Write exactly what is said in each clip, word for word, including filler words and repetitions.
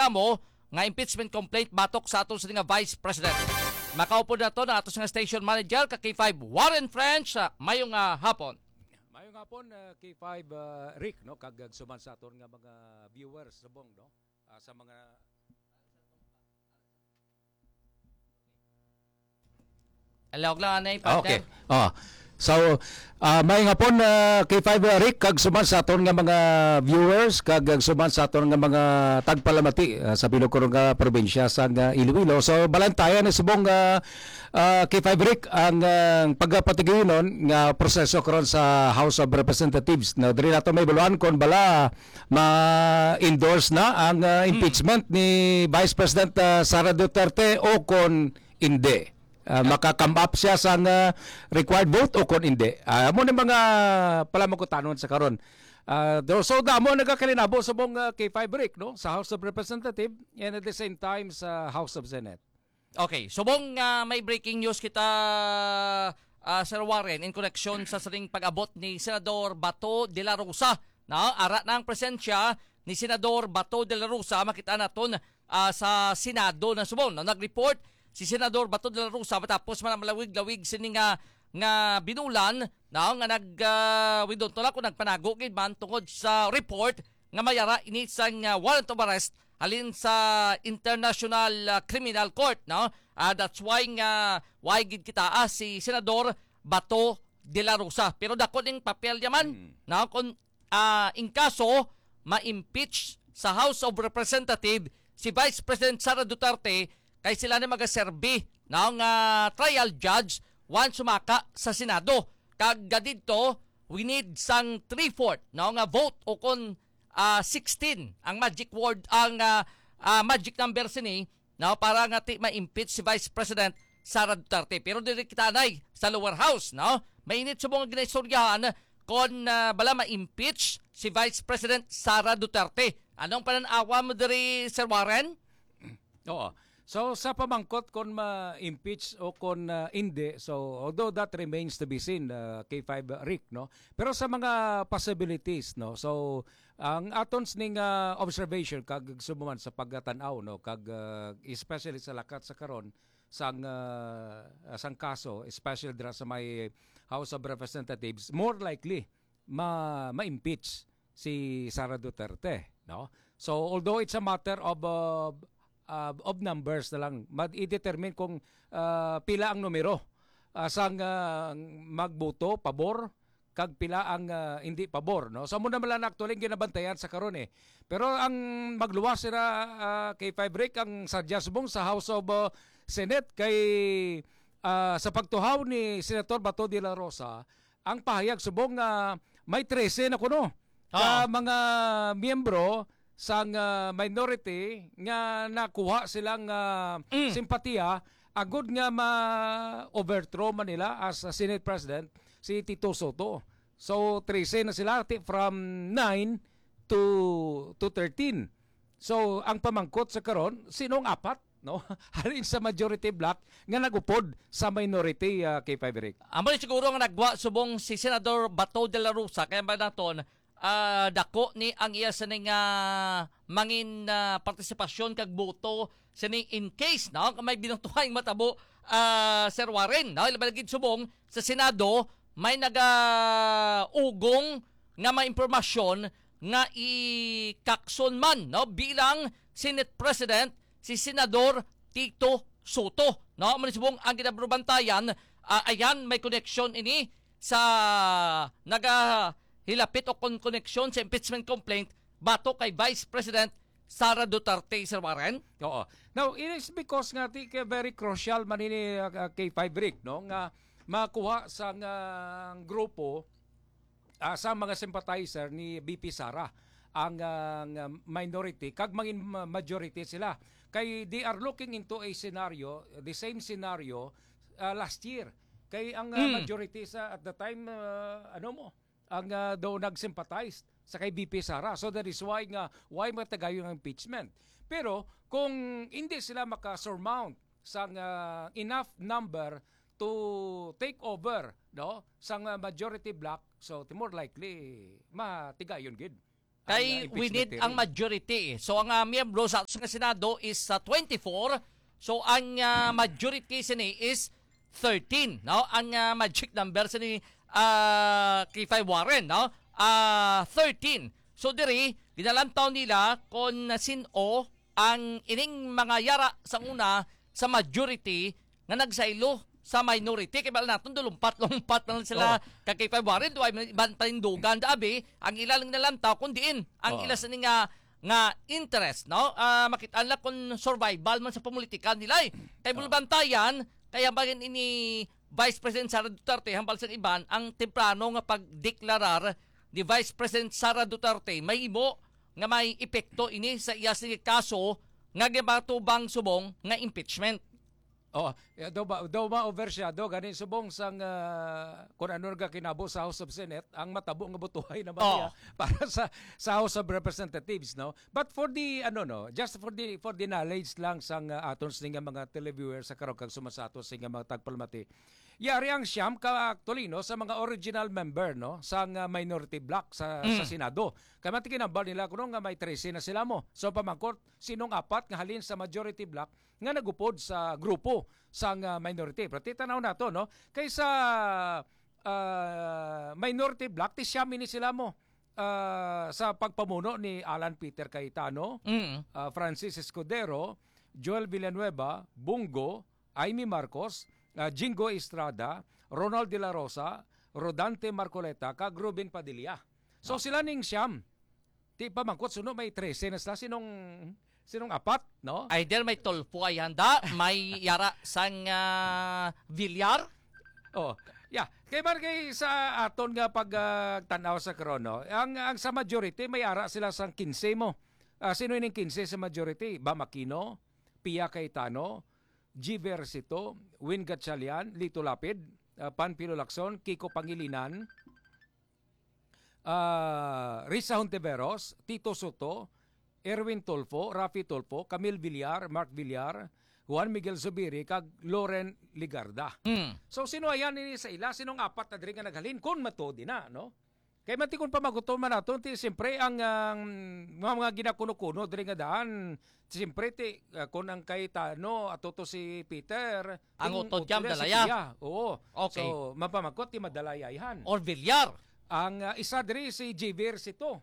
reklamo nga impeachment complaint batok sa aton sa nga Vice President. Makaupo na to na ato sa station manager ka K five Warren French. Mayong uh, hapon. Mayong hapon uh, K five uh, Rick no kag suman sa aton nga mga viewers subong no uh, sa mga Alawag lang anay partner. Okay. Oh. So, uh, may nga po uh, K five uh, Rick kag suman sa aton nga mga viewers kag suman sa aton nga mga tagpalamati uh, sa binukurong nga probinsya sa uh, Iloilo. So, balantayan na subong uh, uh, K five Rick ang uh, pagpatiginon nga proseso karon sa House of Representatives. Na diri nato may buluan kon bala ma-endorse na ang uh, impeachment hmm. ni Vice President uh, Sara Duterte o kon hindi. Uh, maka-come up siya sa uh, required vote o kung hindi. Uh, mo na mga pala magkutanon sa karon. Uh, so damo nagakalinabo sa mong uh, K five Rick no sa House of Representatives and at the same time sa House of Senate. Okay, subong uh, may breaking news kita uh, Sir Warren in connection sa saring pag-abot ni Senador Bato de la Rosa. No, ara na ang presensya ni Senador Bato de la Rosa makita naton uh, sa Senado na subong. No, nag-report si Senador Bato de la Rosa matapos man malawig-lawig sini nga nga binulan na nga nag uh, widon to ko nagpanago gid man tungod sa report nga mayara ini sang uh, warrant of arrest halin sa International uh, Criminal Court no uh, that's why nga why gid kita ah, si Senador Bato de la Rosa pero dako ning papel yaman hmm. na kun uh, in kaso ma-impeach sa House of Representatives si Vice President Sara Duterte kay sila na magaserbi ng uh, trial judge once sumaka sa Senado. Kag dito, we need sang three-fourths no, nga vote o kon uh, sixteen ang magic word, ang uh, uh, magic number sini no, para nga ti ma-impeach si Vice President Sara Duterte. Pero diri kita nay sa lower house, no? Mainit sa mga ginaistoryahan kon uh, bala ma-impeach si Vice President Sara Duterte. Anong pananawa mo diri, Sir Warren? Oo. So sa pamangkot kung ma-impeach o kung uh, hindi, so although that remains to be seen, uh, K five Rick, no? Pero sa mga possibilities, no? So ang atons ning uh, observation kag sumuman sa pagtanaw, no? Kag uh, especially sa lakat sa karon sang uh, sang kaso, especially dra sa may House of Representatives, more likely ma ma-impeach si Sara Duterte, no? So although it's a matter of uh, Uh, of numbers na lang ma-determine kung uh, pila ang numero uh, sang uh, magboto pabor kag pila ang uh, hindi pabor no so mo na man actually ginabantayan sa karon eh pero ang magluwas sila uh, kay K five Rick ang sadya subong sa House of uh, Senate kay uh, sa pagtuhaw ni Senator Bato de la Rosa ang pahayag subong uh, may thirteen na kuno ka mga miyembro sang uh, minority nga nakuha silang uh, mm. simpatiya agud nga ma-overthrow man nila as uh, Senate President si Tito Soto. So thirteen na sila from nine to to thirteen. So ang pamangkot sa karon sinong apat no halin sa majority block nga nagupod sa minority uh, K five Rick. Amo ni siguro nga nagwa subong si Senador Bato de la Rosa kaya ba naton Uh, dako ni ang iya sa ning uh, mangin uh, partisipasyon kag boto sa ning in case no may binantuhang matabo uh, Sir Warren no labalagid subong sa Senado may naga-ugong nga may impormasyon nga ikakson man no bilang Senate President si Senador Tito Soto no man subong ang ginabrubantayan uh, ayan may connection ini sa naga hilapit o kon koneksyon sa impeachment complaint bato kay Vice President Sara Duterte, Sir Warren? Oo. Now, it is because nga ti very crucial man ini uh, K five Rick no nga makuha sa uh, grupo uh, sa mga sympathizer ni B P Sara ang uh, minority kag mangin majority sila kay they are looking into a scenario, the same scenario uh, last year kay ang uh, mm. majority sa at the time uh, ano mo ang uh, daw nag-sympathize sa kay B P Sara. So that is why nga why matagayo ang impeachment. Pero kung hindi sila maka-surmount sa uh, enough number to take over no sang uh, majority block, so more likely matigayon gid Kay Ang, uh, we need impeachment ang hearing. majority. So ang uh, miyembro sa atos nga Senado is uh, twenty-four. So ang uh, majority sini is thirteen, no? Ang uh, magic number sini uh, K five Warren, no? Uh, thirteen. So diri ginalantaw nila kon sino ang ining mga yara sa una sa majority nga nagsaylo sa minority. Kaya bala natin, lumpat-lumpat na lang sila Oh. kay K five Warren. Doon ay ibang panindugan. Dabi, ang ilalang nalantaw, kundiin. Ang Oh. ila sa nga nga interest, no? Ah, makita nila kung survival man sa pumulitika nila. Eh. Kaya bulbantayan, kaya bagay ini Vice President Sara Duterte, hambal sa iban, ang temprano nga pagdeklarar ni Vice President Sara Duterte, may imo nga may epekto ini sa iya sige kaso nga gibatubang subong nga impeachment. Oh, yeah, do ba do ba over siya do ganin subong sang uh, kung ano nga kinabo sa House of Senate ang matabo nga butuhay naman Oh. niya para sa sa House of Representatives, no. But for the ano no, just for the for the knowledge lang sang uh, atons nga mga televiewers sa karong kag sumasato sa nga mga tagpalmati. Yari ang siyam ka actually no sa mga original member no sang uh, minority bloc sa Mm. sa Senado. Kaya matikinambal nila kuno nga may thirteen na sila mo. So pamangkot sinong apat nga halin sa majority bloc nga nagupod sa grupo sang uh, minority. Pero titanaw na to, no? Kaysa uh, minority bloc, ti siyam ini sila mo uh, sa pagpamuno ni Alan Peter Cayetano, Mm. uh, Francis Escudero, Joel Villanueva, Bungo, Amy Marcos, uh, Jingo Estrada, Ronald De La Rosa, Rodante Marcoleta, kag Ruben Padilla. So sila ning siyam. Ti pamangkot suno may thirteen na sila sinong sinong apat, no? Either may Tolpo ay handa, may yara sang uh, Villar. Oh, yeah. Kay man kay sa aton nga pag uh, tanaw sa krono, ang ang sa majority may ara sila sang fifteen mo. Ah, sino ining fifteen sa majority? Bam Aquino, Pia Cayetano, G. Versito, Win Gatchalian, Lito Lapid, uh, Panfilo Lacson, Kiko Pangilinan, uh, Risa Hontiveros, Tito Soto, Erwin Tolfo, Rafi Tolfo, Camille Villar, Mark Villar, Juan Miguel Zubiri, kag Loren Ligarda. Mm. So sino ayan ini sa ila? Sinong apat na diri nga naghalin? Kung matodi na, no? Kaya mati kung pamagutom man nato, ti siyempre ang ang mga, mga ginakuno-kuno diri nga daan, siyempre ti uh, kung ang Cayetano at to si Peter, Ang ting utod jam utod si dalaya. Pia. Oo. Okay. So mapamagot ti madalaya ihan. Or Villar. Ang uh, isa diri si J. Versito.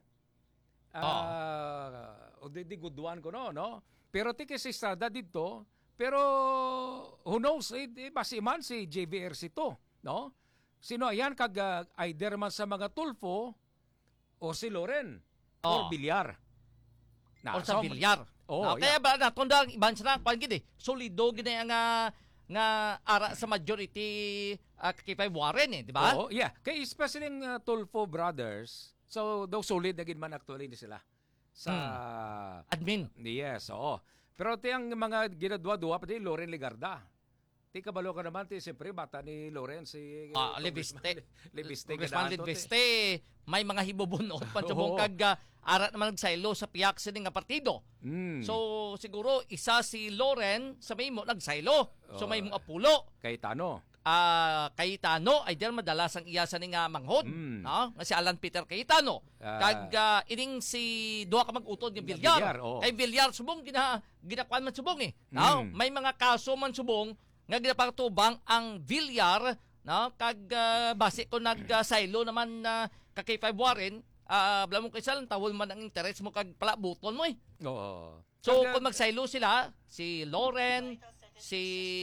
Ah, o di di guduan ko no, no? Pero ti kay si Estrada dito, pero who knows, eh, eh, basiman si J V Versito, no? Sino ayan kag uh, either man sa mga Tulfo o si Loren or Oh. Villar. Na, Or sa so, Villar. Oh, Ah, kaya ba na tundang iban sila kwan gid eh. Solido gid nga nga ara sa majority uh, K five Warren eh, di ba? Oo, yeah. Kay especially ng uh, Tulfo brothers, so daw solid na gid man actually ni sila sa Admin. yes, oo. Pero ti ang mga ginadwa-dwa pati Loren Ligarda. Ti kabalo ka naman ti siyempre bata ni Loren si Ah, Congressman Lebiste. Lebiste Congressman kadaan to, ti. Lebiste, may mga hibubunot pa subong Oo. kag uh, ara naman nagsaylo sa piyak sa nga partido. Mm. So siguro isa si Loren sa may mo nagsaylo. So may mong apulo. Cayetano. Ah, Cayetano ay diyan madalas ang iya sa nga manghod, Mm. no? Nga si Alan Peter Cayetano. Ah. Kag ah, ining si duha ka mag-utod nga Villar, Villar. oo. Kay Villar subong gina ginakuan man subong eh. No? Mm. May mga kaso man subong nga ginapatubang ang Villar, no? Kag ah, base ko nag-silo naman na uh, kay five Warren, ah uh, mo kay lang tawol man ang interes mo kag palabuton mo eh. Oo. So Kag, kung magsaylo sila, si Loren, si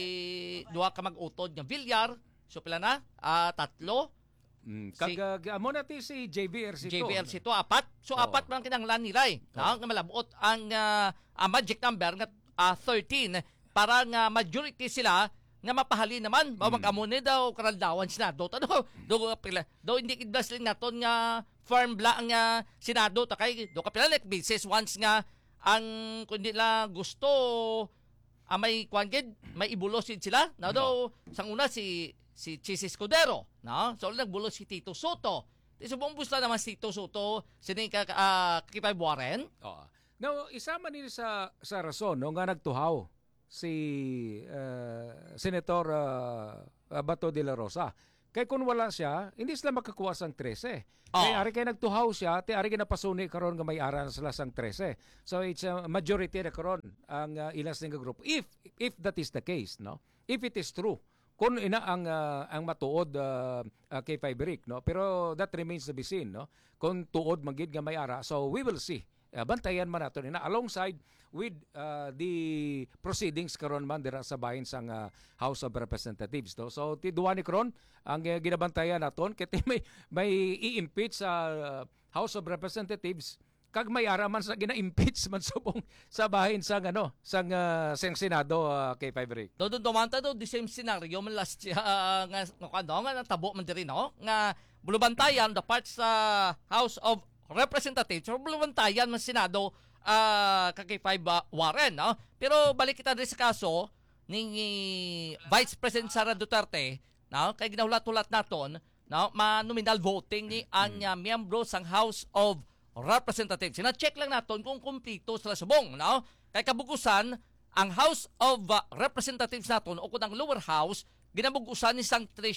duha ka mag-utod nga Villar, so pila na? Ah, tatlo. mm, kag si- uh, amo na ti si J V Ercito. J V L C to apat. So Oo. apat man kinahanglan nila eh. No? Nga malabot ang ah, ang magic number nga ah, thirteen para nga majority sila nga mapahali naman. Ba Mm. mag-amune daw karaldawan Senado. Tano do pila do hindi kidlas lang naton nga firm bla nga Senado ta kay do kapila like basis once nga ang kundi la gusto ah, may kwangid, may ibulosin sila. Na daw sang una si si Chis Escudero, no? So nagbulos si Tito Soto. Di subong busta naman si Tito Soto, sini ka uh, Kipay Warren. Oo. Now, isama nila sa sa rason no nga nagtuhaw si uh, Senator uh, Bato de la Rosa. Kay kung wala siya, hindi sila makakuha sang thirteen. Oo. Kay ari kay nagtuhaw siya, ti ari kay napasuni karon nga may ara na sila sang thirteen. So it's a majority na karon ang uh, ilas nga grupo. If if that is the case, no? If it is true, kung ina ang uh, ang matuod uh, uh, K five Rick, no? Pero that remains to be seen, no? Kung tuod magid nga may ara. So we will see. Uh, bantayan man nato ina alongside with uh, the proceedings karon man dira sa bahin sang uh, House of Representatives, no? So ti duwa ni karon ang uh, ginabantayan naton kay may may i-impeach sa uh, House of Representatives kag may ara man sa gina-impeach man subong sa bahin sang ano sang uh, sang Senado, uh, K five Rick. Do do dumanta do the same scenario man last uh, nga nga nga natabo man diri no nga bulubantayan the part sa House of Representatives or bulubantayan man Senado uh, kay five uh, Warren, no? Pero balik kita diri sa kaso ning Vice President Sara Duterte, no? Kay ginahulat-hulat naton, no? Ma-nominal voting ni ang uh, miyembro sang House of Representatives. Sina-check lang naton kung kumpleto sila subong, no? Kay kabugusan ang House of uh, Representatives naton o kung ang lower house ginabugusan ni sang three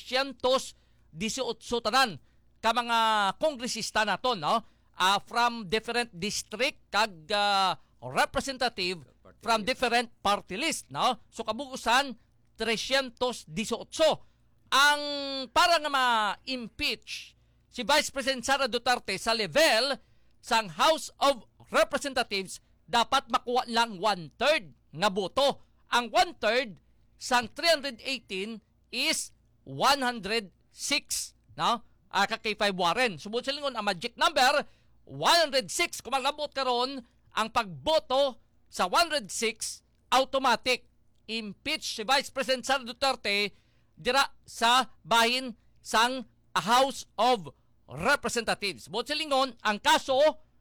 eighteen tanan ka mga kongresista naton, no? Uh, from different district kag uh, representative from different party list, no? So kabugusan three eighteen. Ang para nga ma-impeach si Vice President Sara Duterte sa level sang House of Representatives dapat makuha lang one-third nga boto. Ang one-third sang three eighteen is one hundred six, no? Uh, kay five Warren. Subod sa lingon ang magic number one hundred six. Kung maglabot karon ang pagboto sa one hundred six, automatic impeach si Vice President Sara Duterte dira sa bahin sang House of Representatives. Subod sa lingon ang kaso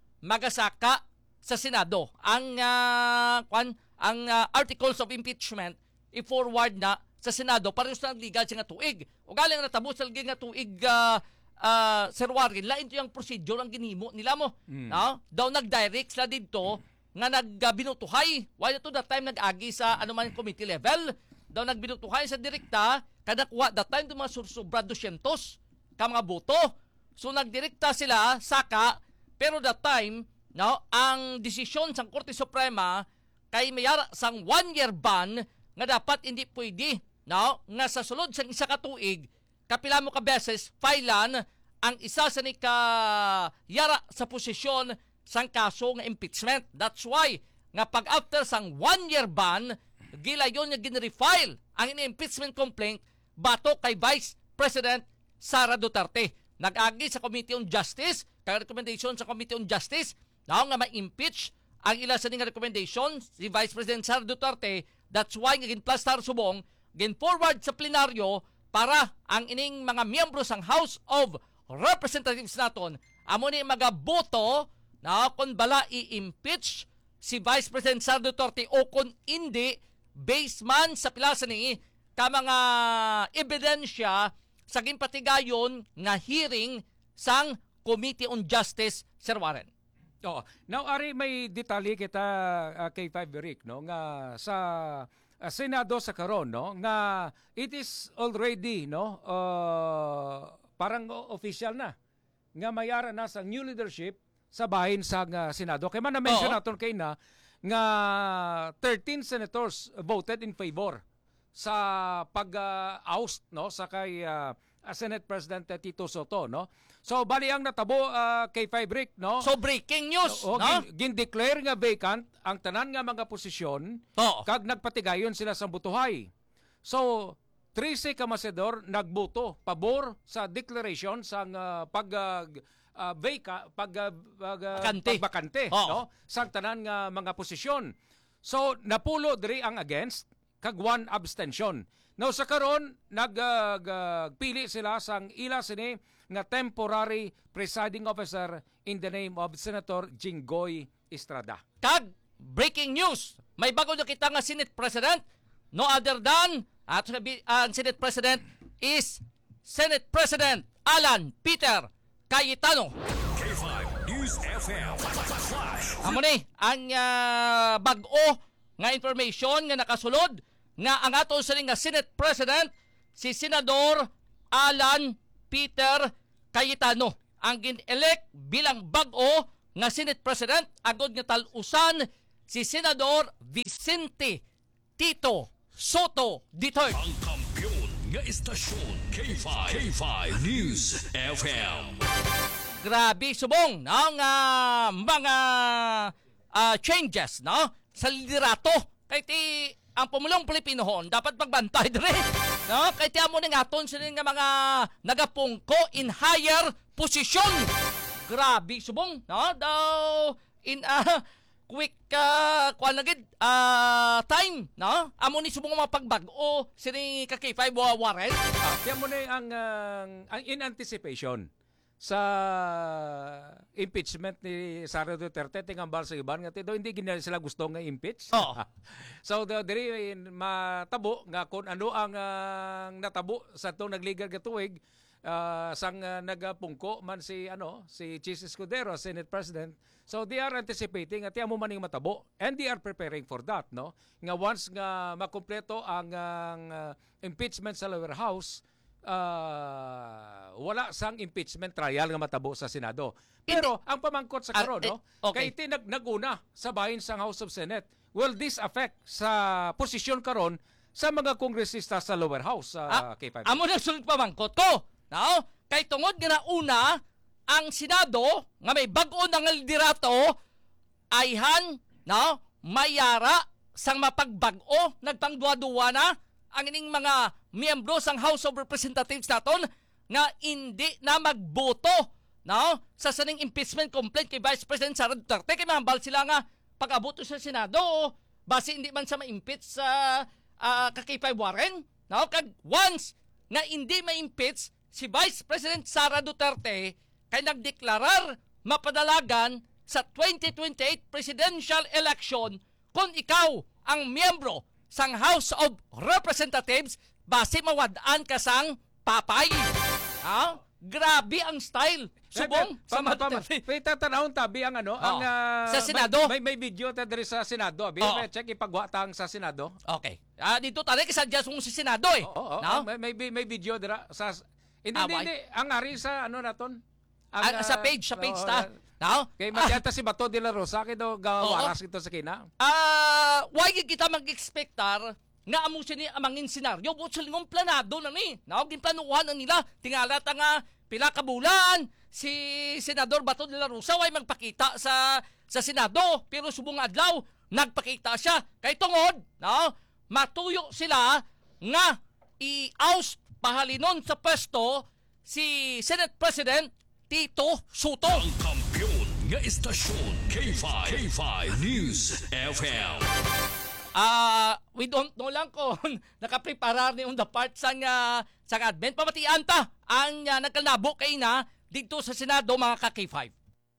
magasaka sa Senado. Ang uh, kwan, ang uh, articles of impeachment i-forward na sa Senado para sa legal nga tuig. O galing natabo sa nga tuig uh, uh, Sir Warren, lain to yung procedure ang ginhimo nila mo. Mm. No? Daw nag-direct sila dito nga nagbinutuhay. Why to that time nag-agi sa ano man committee level. Daw nagbinutuhay sa direkta kada kuha that time to mga sursubra two hundred ka mga boto. So nagdirekta sila saka pero that time no, ang desisyon sang Korte Suprema kay mayara sang one year ban nga dapat hindi pwede no, nga sa sulod sang isa ka tuig kapila mo ka beses filean ang isa sa ni ka yara sa posisyon sang kaso nga impeachment. That's why nga pag after sang one year ban gila yon nga ginrefile ang impeachment complaint bato kay Vice President Sara Duterte. Nag-agi sa Committee on Justice kay recommendation sa Committee on Justice now nga ma-impeach ang ila sa ning recommendation si Vice President Sara Duterte. That's why nga ginplastar subong gin-forward sa plenaryo para ang ining mga miyembro sang House of Representatives naton amo ni magaboto na kung bala i-impeach si Vice President Sara Duterte o kung hindi based man sa pilasa ni ka mga ebidensya sa ginpatigayon nga hearing sang Committee on Justice, Sir Warren. Oh, now ari may detalye kita uh, K five Rick, no, nga sa uh, Senado sa karon, no, nga it is already, no, uh, parang official na nga mayara na sa new leadership sa bahin sa uh, Senado. Kay man na-mention naton kay na nga thirteen senators voted in favor sa pag-oust, uh, no, sa kay uh, Senate President Tito Soto, no. So bali ang natabo uh, kay five Rick, no. So breaking news, o, no. Gin-declare nga vacant ang tanan nga mga posisyon oh. kag nagpatigayon sila sa butuhay. So thirteen ka masedor nagboto pabor sa declaration sang uh, pag uh, uh, vacant pag uh, pag uh, bakante, pagbakante, oh. no, sang tanan nga mga posisyon. So napulo diri ang against kag one abstention. Now sa karon nagpili uh, sila sang ila sini nga temporary presiding officer in the name of Senator Jinggoy Estrada. Kag breaking news, may bago na kita nga Senate President, no other than at ang uh, Senate President is Senate President Alan Peter Cayetano. K five News F M Flash. Amo ni ang uh, bag-o nga information nga nakasulod nga ang ato sa nga Senate President si Senador Alan Peter Cayetano ang gin-elect bilang bag-o nga Senate President agod nga tal-usan si Senador Vicente Tito Soto Duterte. Ang kampiyon nga istasyon K five. K five News F M. Grabe subong no nga mga ah, changes no sa liderato kay ti ang pumulong Pilipinohon dapat pagbantay dire no kay ti amo ning aton sila nga mga nagapungko in higher position. Grabe subong no daw in a quick uh, kuan na gid ah, time no amo ni subong mga pagbag-o sini ka K five Warren. Ah, tiyan mo na yung ang, ang, ang in anticipation sa impeachment ni Sara Duterte tingambal sa iban nga do hindi gina sila gusto nga impeach. Oo. So the diri matabo nga kung ano ang uh, natabo sa tong nagligar nga tuig uh, sang uh, nagapungko man si ano si Chis Escudero, Senate President. So they are anticipating at mo maning matabo and they are preparing for that no. Nga once nga makumpleto ang, ang uh, impeachment sa lower house, uh, wala sang impeachment trial nga matabo sa Senado. Pero ang pamangkot sa karon Ah, eh, no, okay. kay iti nag naguna sa bahin sang House of Senate. Will this affect sa posisyon karon sa mga kongresista sa lower house sa Ah, K five? amo na sunod pamangkot ko. No? Kay tungod nga nauna ang Senado nga may bag-o nga liderato ayhan no mayara sang mapagbag-o nagpangduwa-duwa na ang ining mga miyembro sang House of Representatives naton nga hindi na magboto no sa saning impeachment complaint kay Vice President Sara Duterte kay mahambal sila nga pag-aboto sa Senado base hindi man sa ma-impeach sa uh, ka K five Warren no kag once nga hindi ma-impeach si Vice President Sara Duterte kay nagdeklarar mapadalagan sa twenty twenty-eight presidential election kung ikaw ang miyembro sang House of Representatives base mawad-an ka sang papay. Ha? Grabe ang style. Subong sa Pama, pama, Duterte. may tatanahon tabi ang ano, ang ah, Sa Senado? May, may, may video ta diri sa Senado. Abi, Oo. may check ipagwatang sa Senado. Okay. Ah dito tali kasi sadya sa Senado eh. Oo, oo, No? may, may may video dira sa hindi, Ah, hindi, why? hindi. Ang ari sa ano naton? Ah, Ang, sa ah, page, sa page oo, ta. na- No? Kay Magyata si Bato de la Rosa kay do gawaras ito sa kina. Ah, why kita mag-expectar nga amo sini amangin senaryo buot sa lingong planado na ni. No, ginplanuhan na nila. Tingala ta nga pila ka bulan si Senador Bato de la Rosa way magpakita sa sa Senado pero subong adlaw nagpakita siya kay tungod, no? Matuyo sila nga i-oust pahalinon sa pwesto si Senate President Tito Soto. Ang kampiyon nga istasyon K five. K five News F M. Ah, we don't know lang kung nakapreparar ni on the part sa nga sa admin pamatian ta ang uh, nagkalabo kay na dito sa Senado mga ka K five.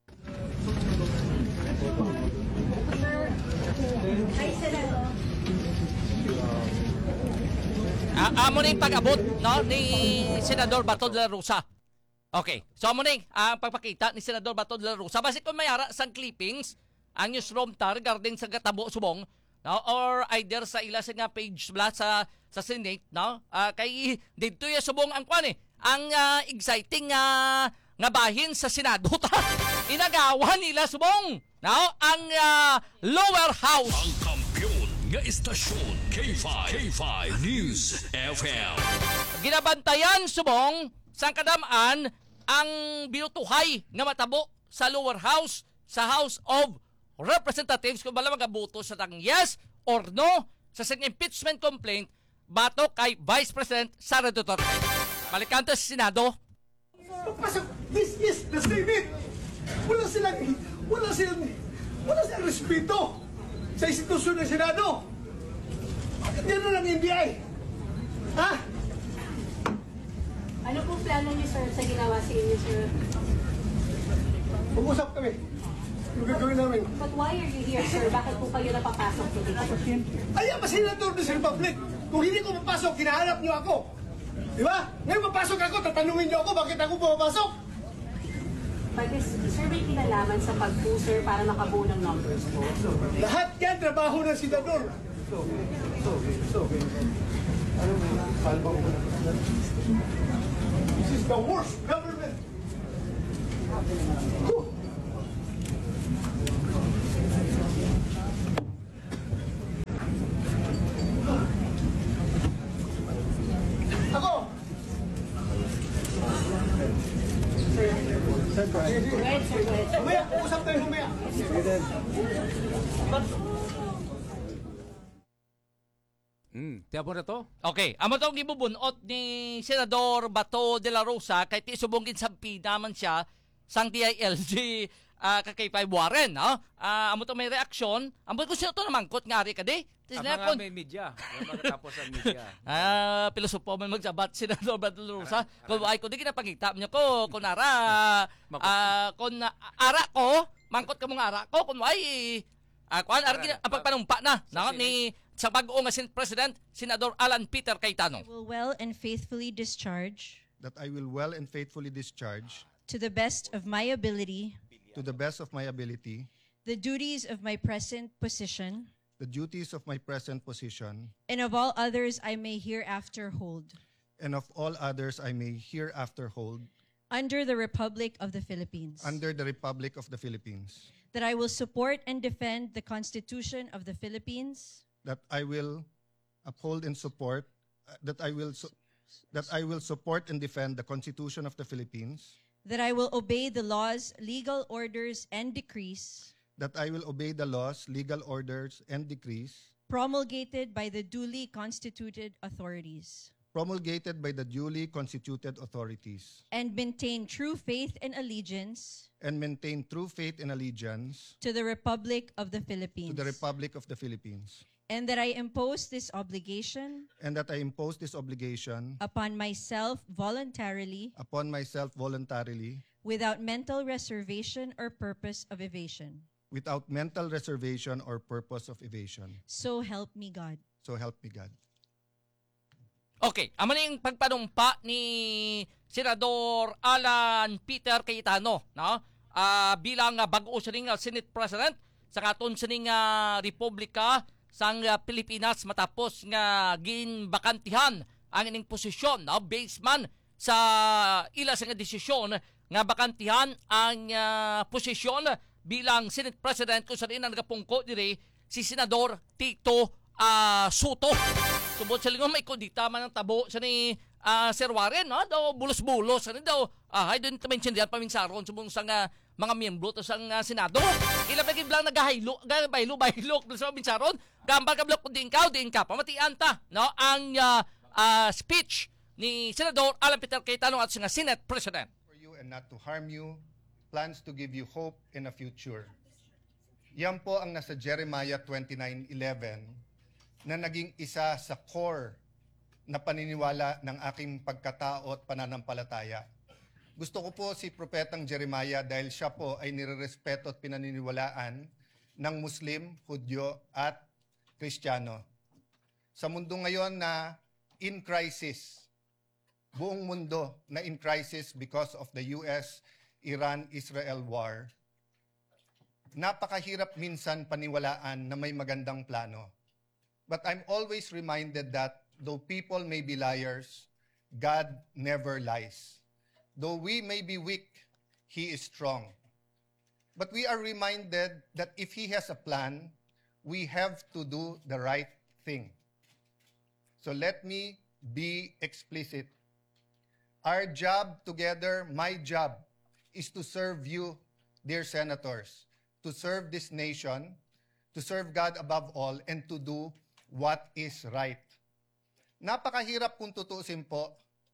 Ah, amo na yung pag-abot no, ni Senador Bato de la Rosa. Okay. So amo na yung ang pagpakita ni Senador Bato de la Rosa. Basi kung mayara sang clippings, ang newsroom tar regarding sa gatabo subong, no? Or either sa ila sa nga page bla sa sa Senate, no? Ah, kay dito ya subong ang kwan eh. Ang ah, exciting nga nga bahin sa Senado ta. Inagawa nila subong, no? Ang ah, lower house. Ang kampiyon nga istasyon K five. K five News F M. Ginabantayan subong sa kadamaan ang binutuhay nga matabo sa lower house sa House of Representatives kung bala magaboto sa tang yes or no sa sing impeachment complaint bato kay Vice President Sara Duterte. Balikan to sa Senado. Pasok, this is the Senate. Wala silang, wala silang, wala silang respeto sa institusyon ng Senado. Gano'n ang N B I. Ha? Ano po plano niyo, sir, sa ginawa sa inyo, sir? Mag-usap kami. Ano gagawin namin? But why are you here, sir? Bakit po kayo napapasok dito? Ay, ang senator ng Republic. Kung hindi ko mapasok, kinahanap niyo ako. Di ba? Ngayon mapasok ako, tatanungin niyo ako bakit ako pumapasok. But is, sir, may kinalaman sa pag-po, sir, para makabuo ng numbers po? Lahat yan, trabaho ng senador. This is the worst government. Whew. Ako! Go ahead, sir. Go ahead. Mamaya, usap tayo mamaya. Mm, tiyan mo na to? Okay, amo tong gibubunot ni Senador Bato de la Rosa kay ti subongin sa naman siya sang D I L G uh, kay Five Warren, no? Ah, amo to may reaksyon. Amo ko siya to namangkot ngari ka di. Tis Ang na mga kon. may media. Yung mga tapos ang media. Ah, pilosopo man magsabat Senador Bato de la Rosa. Kung ay ko di kinapangita niya ko kunara ah kun ah, ara ko, mangkot ka mong ara ko kun ay ah kuan ara ang pagpanumpa na no, ni sa bag-o nga Senate President, Senador Alan Peter Cayetano. Will well and faithfully discharge that I will well and faithfully discharge to the best of my ability to the best of my ability the duties of my present position the duties of my present position and of all others I may hereafter hold and of all others I may hereafter hold under the Republic of the Philippines. under the Republic of the Philippines, That I will support and defend the Constitution of the Philippines, that I will uphold and support uh, that I will su- that I will support and defend the Constitution of the Philippines, that I will obey the laws, legal orders, and decrees that I will obey the laws, legal orders, and decrees promulgated by the duly constituted authorities, promulgated by the duly constituted authorities, and maintain true faith and allegiance and maintain true faith and allegiance to the Republic of the to Philippines. the Republic of the Philippines, And that I impose this obligation and that I impose this obligation upon myself voluntarily, upon myself voluntarily, without mental reservation or purpose of evasion. without mental reservation or purpose of evasion. So help me God. So help me God. Okay, amo na yung pagpanumpa ni Senador Alan Peter Cayetano, no? Ah, bilang uh, bag-o sining uh, Senate President sa katon sining uh, Republika sang uh, Pilipinas matapos nga ginbakantihan ang ining posisyon, no? Based man sa ila sa nga desisyon nga bakantihan ang uh, posisyon bilang Senate President kung saan nagapungko diri si Senador Tito uh, Soto. Subot sa lingon may kondita man ang tabo sa ni uh, Sir Warren, no? Daw bulos-bulos ano daw. Ah, hay doon mention diyan paminsaron subong sa nga mga miyembro to sang uh, Senado. Ila pa gid lang nagahaylo, gahaylo bahilo sa minsaron. Gambal ka blok kun diin ka, diin ka pamatian ta, no? Ang uh, uh, speech ni Senador Alan Peter Cayetano at sa Senate President. For you and not to harm you, plans to give you hope in a future. Yan po ang nasa Jeremiah twenty-nine eleven na naging isa sa core na paniniwala ng aking pagkatao at pananampalataya. Gusto ko po si Propetang Jeremiah dahil siya po ay nirerespeto at pinaniniwalaan ng Muslim, Hudyo at Kristiyano. Sa mundo ngayon na in crisis, buong mundo na in crisis because of the U S Iran-Israel war, napakahirap minsan paniwalaan na may magandang plano. But I'm always reminded that though people may be liars, God never lies. Though we may be weak, He is strong. But we are reminded that if He has a plan, we have to do the right thing. So let me be explicit. Our job together, my job, is to serve you, dear senators, to serve this nation, to serve God above all, and to do what is right. Napakahirap kung tutuusin po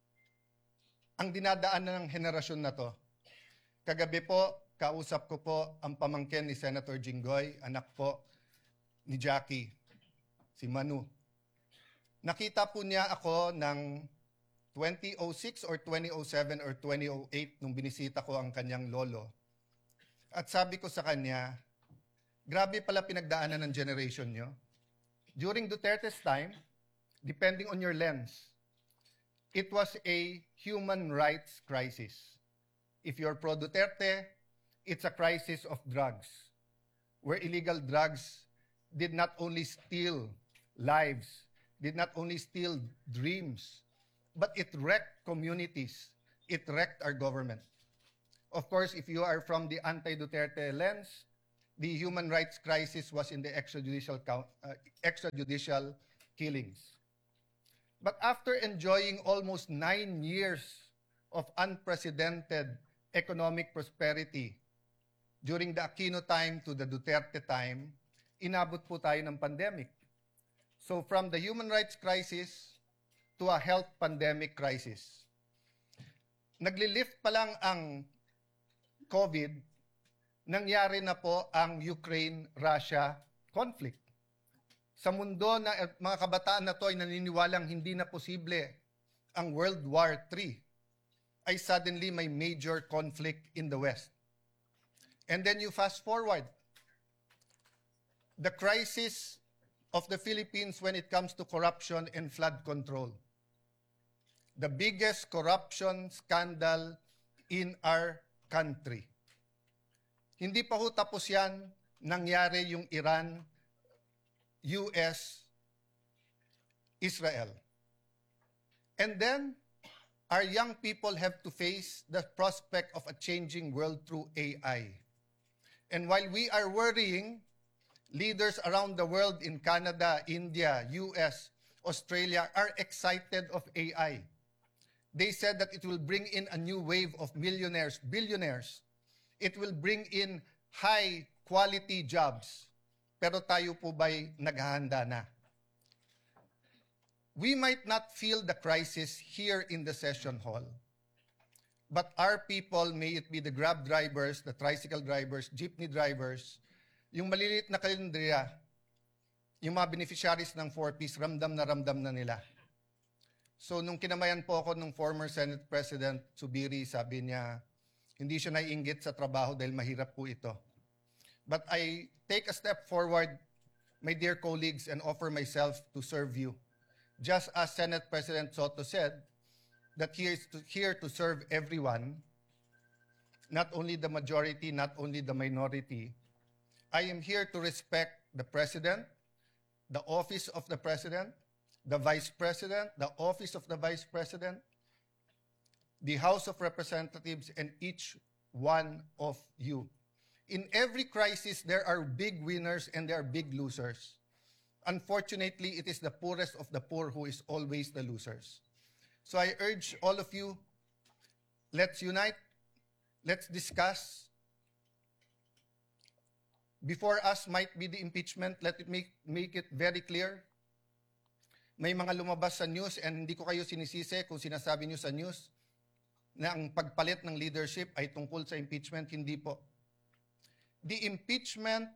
ang dinadaanan ng henerasyon na to. Kagabi po, kausap ko po ang pamangkin ni Senator Jinggoy, anak po ni Jackie, si Manu. Nakita po niya ako ng twenty oh six or twenty oh seven or twenty oh eight nung binisita ko ang kanyang lolo. At sabi ko sa kanya, grabe pala pinagdaanan ng generation nyo. During Duterte's time, depending on your lens, it was a human rights crisis. If you're pro-Duterte, it's a crisis of drugs, where illegal drugs did not only steal lives, did not only steal dreams, but it wrecked communities. It wrecked our government. Of course, if you are from the anti-Duterte lens, the human rights crisis was in the extrajudicial, count, uh, extrajudicial killings. But after enjoying almost nine years of unprecedented economic prosperity during the Aquino time to the Duterte time, inabot po tayo ng pandemic. So from the human rights crisis to a health pandemic crisis. Naglilift pa lang ang COVID, nangyari na po ang Ukraine-Russia conflict. Sa mundo na mga kabataan na to ay naniniwalang hindi na posible ang World War Three, ay suddenly may major conflict in the West. And then you fast forward. The crisis of the Philippines when it comes to corruption and flood control. The biggest corruption scandal in our country. Hindi pa ho tapos yan, nangyari yung Iran, U S, Israel. And then, our young people have to face the prospect of a changing world through A I. And while we are worrying, leaders around the world in Canada, India, U S, Australia are excited of A I. They said that it will bring in a new wave of millionaires, billionaires. It will bring in high-quality jobs. Pero tayo po ba'y naghahanda na? We might not feel the crisis here in the session hall. But our people, may it be the Grab drivers, the tricycle drivers, jeepney drivers, yung maliliit na kalendriya, yung mga beneficiaries ng four-piece, ramdam na ramdam na nila. So nung kinamayan po ako ng former Senate President Subiri, sabi niya, hindi siya naiinggit sa trabaho dahil mahirap po ito. But I take a step forward, my dear colleagues, and offer myself to serve you. Just as Senate President Soto said, that he is to, here to serve everyone, not only the majority, not only the minority. I am here to respect the President, the office of the President, the Vice President, the office of the Vice President, the House of Representatives, and each one of you. In every crisis, there are big winners and there are big losers. Unfortunately, it is the poorest of the poor who is always the losers. So I urge all of you, let's unite, let's discuss. Before us might be the impeachment, let it make, make it very clear. May mga lumabas sa news, and hindi ko kayo sinisisi kung sinasabi nyo sa news na ang pagpalit ng leadership ay tungkol sa impeachment. Hindi po. The impeachment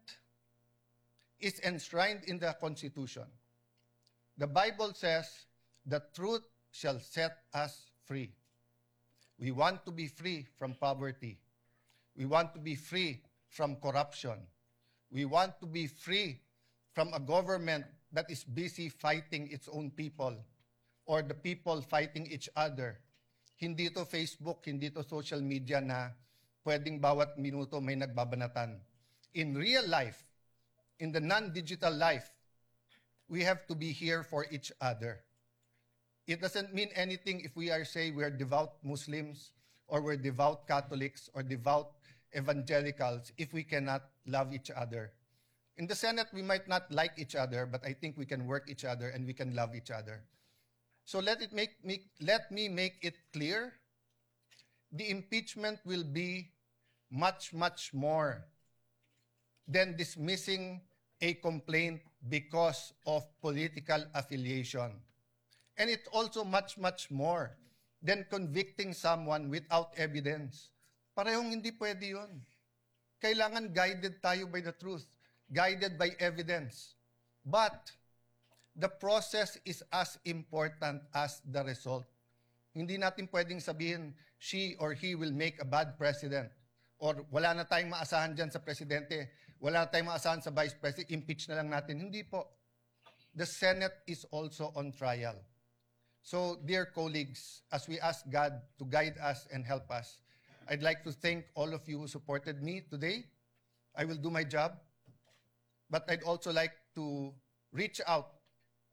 is enshrined in the Constitution. The Bible says, the truth shall set us free. We want to be free from poverty. We want to be free from corruption. We want to be free from a government that is busy fighting its own people or the people fighting each other. Hindi to Facebook, hindi to social media na pwedeng bawat minuto may nagbabanatan. In real life, in the non-digital life, we have to be here for each other. It doesn't mean anything if we are, say, we are devout Muslims or we're devout Catholics or devout evangelicals if we cannot love each other. In the Senate, we might not like each other, but I think we can work each other and we can love each other. So let it make, make let me make it clear. The impeachment will be much, much more than dismissing a complaint because of political affiliation. And it's also much, much more than convicting someone without evidence. Parehong hindi pwede yun. Kailangan guided tayo by the truth, guided by evidence. But the process is as important as the result. Hindi natin pwedeng sabihin, she or he will make a bad president. Or wala na tayong maasahan dyan sa presidente, wala na tayong maasahan sa vice president, impeach na lang natin. Hindi po. The Senate is also on trial. So, dear colleagues, as we ask God to guide us and help us, I'd like to thank all of you who supported me today. I will do my job. But I'd also like to reach out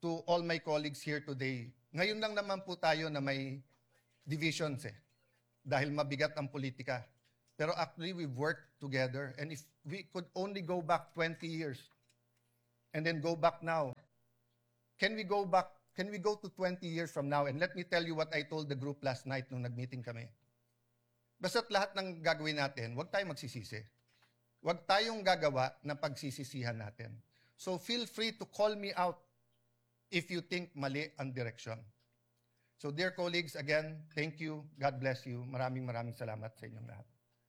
to all my colleagues here today, ngayon lang naman po tayo na may divisions eh. Dahil mabigat ang politika. Pero actually, we've worked together. And if we could only go back twenty years and then go back now, can we go back, can we go to twenty years from now? And let me tell you what I told the group last night nung nag-meeting kami. Basta't lahat ng gagawin natin, huwag tayong magsisisi. Huwag tayong gagawa ng pagsisisihan natin. So feel free to call me out if you think mali ang direction. So dear colleagues, again, thank you. God bless you. Maraming maraming salamat sa inyong lahat.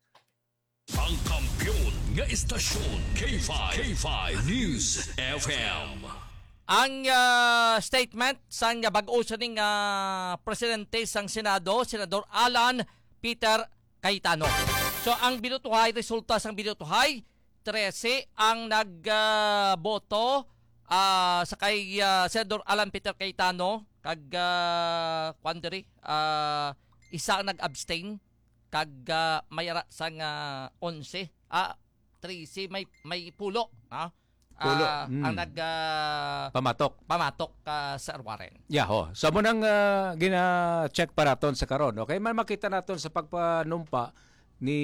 Ang kampiyon nga istasyon K five, K five News F M. Ang uh, statement sa uh, bag-o sa ning uh, presidente sang Senado, Senador Alan Peter Cayetano. So ang binutuhay, resulta sang binutuhay, thirteen ang nagboto uh, uh, sa kay uh, Senador Alan Peter Cayetano, kag uh, quandary, uh, isa ang nag-abstain, kag uh, may ara sang uh, eleven, ah, thirteen, may, may pulo, ah, Pulo. Uh, Mm. ang nag uh, Pamatok. pamatok uh, sa Warren. Yeah, ho. So mo nang uh, gina-check pa naton sa karon. Okay, man makita naton sa pagpanumpa ni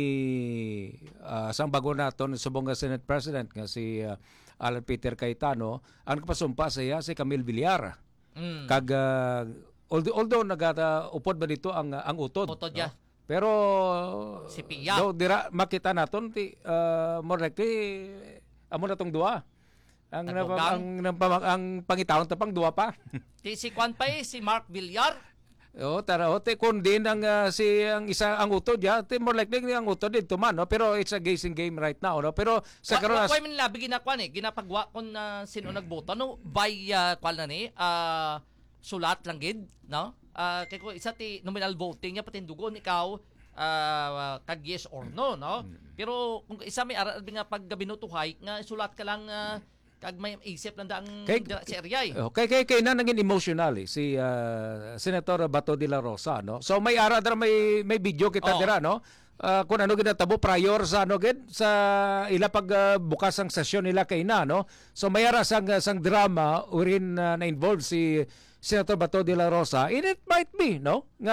uh, sang bago naton subong nga Senate President nga si uh, Alan Peter Cayetano, ang kapasumpa siya si Camille Villar. Mm. Kag uh, although, although nagata upod ba dito ang ang utod. Utod ya. Pero Si Pia. do dira makita naton ti uh, more likely amo na tong duwa. Ang Nagbugang. ang, ang, ang, ang pangitawon ta pang duwa pa. Ti si Kwan pa eh, si Mark Villar. O tara o te kun din ang uh, si ang isa ang utod ya, te more likely ang utod dito man no, pero it's a guessing game right now no. Pero sa karon Wa man labi ginakwan eh, ginapagwa kon na sino nagboto no by uh, kwan na ni uh, sulat lang gid no. Uh, kay ko isa ti nominal voting nya patindugon ikaw uh, kag yes or no no. Pero kung isa may aral nga pag binutuhay nga sulat ka lang uh, kag may isip lang daang Kay- dira si area eh. Okay, kay kay na naging emotional eh, si uh, Senator Bato de la Rosa no. So may ara dra may may video kita Oo. dira no. Uh, kung ano ginatabo prior sa ano gid sa ila pag uh, bukas ang sesyon nila kay na no. So may ara sang sang drama urin uh, na involved si Senator Bato de la Rosa. And it might be no nga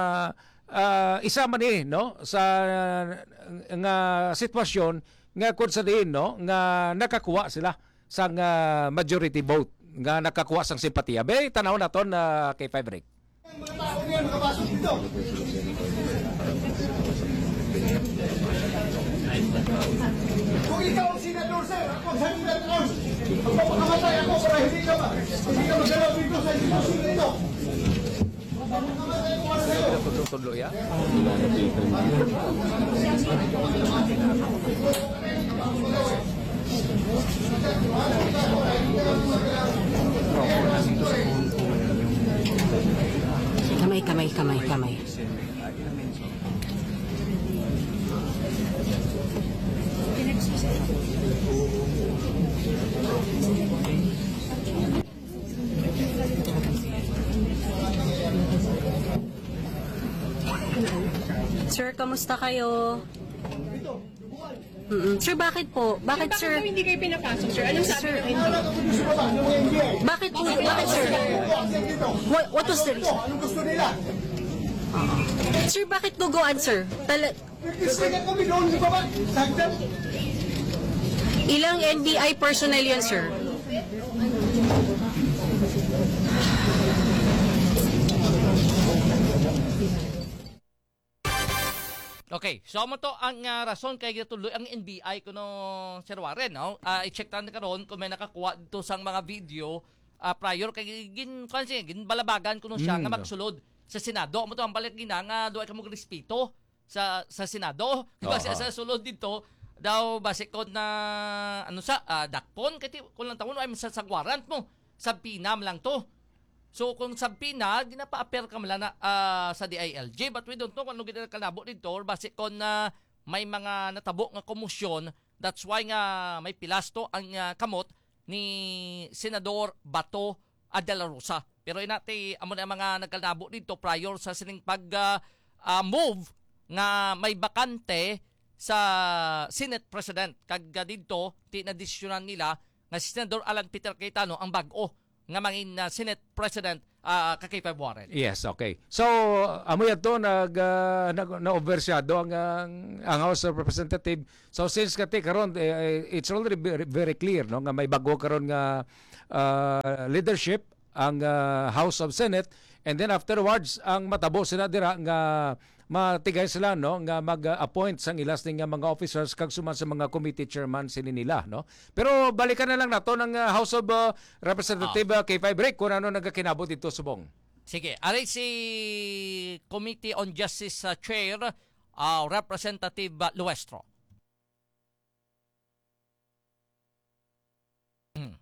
uh, isa man eh no sa uh, nga sitwasyon nga kung sa din no nga nakakuha sila sang uh, majority vote nga nakakuha sang simpatiya. Be tanaw naton na uh, K five Rick. Mga tao ngayon nakapasok dito. Kung ikaw ang senador, sir, ako ang senador, magpapakamatay ako para hindi ka, ma- hindi ka magalaw dito sa institusyon nito. Magpapakamatay ako para sa'yo. Tudlo ya. Kamay, kamay, kamay, kamay. Sir, kamusta kayo? Mm-mm. Sir, bakit po? Bakit, sir? Bakit daw hindi kayo pinapasok, sir? Anong sabi Sir, ng hindi. Bakit po? Bakit, sir? What, what was the reason? Anong gusto nila? Sir, bakit guguan, sir? Tala, Nag-disconnect nga kami doon, di ba ba? Sagdan. ilang N B I personnel yan, sir? Okay, so mo to ang uh, rason kay gituloy ang N B I kuno Sir Warren no. Uh, i-check ta na karon kung may nakakuha dito sang mga video uh, prior kay gin kansi gin balabagan kuno siya Mm. nga magsulod sa Senado. Mo to ang balik gina nga duay ka mo respeto sa sa Senado. Diba Oo. sa, sa sulod dito daw base kon na ano sa uh, dakpon kay kung lang taon ay sa sagwarant mo sa pinam lang to. So kung sabi na, ginapa-appear ka mala na ah, sa D I L J, but we don't know kung ano ginala kalabo dito or base kon na may mga natabo nga komosyon. That's why nga may pilasto ang ah, kamot ni Senador Bato de la Rosa. Pero inati amo na mga nagkalabo dito prior sa sining pag ah, ah, move nga may bakante sa Senate President. Kag ah, dito tinadisyonan nila nga si Senador Alan Peter Cayetano ang bag-o nga mangin uh, Senate President uh, ka K five Warren. Yes, okay. So, amo yan to, nag, uh, nag, na-overshadow ang, ang, ang House of Representative. So, since kati karon eh, it's already very, very clear, no, nga may bago karon nga uh, leadership ang uh, House of Senate, and then afterwards, ang matabo sila dira nga matigay sila, no, nga mag-appoint sang ilas ning nga mga officers kag suman sa mga committee chairman sini nila, no. Pero balikan na lang nato ng uh, House of uh, Representative uh, K five Rick kung ano nagakinabot dito subong. Sige, aray si Committee on Justice uh, Chair uh, Representative uh, Luestro. Hmm.